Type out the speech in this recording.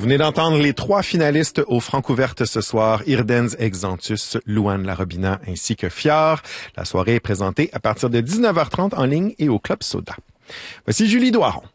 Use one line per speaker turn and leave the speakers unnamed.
Vous venez d'entendre les 3 finalistes aux Francouvertes ce soir, Irdenz Exantus, Louane Larobina ainsi que Fiard. La soirée est présentée à partir de 19h30 en ligne et au Club Soda. Voici Julie Doiron.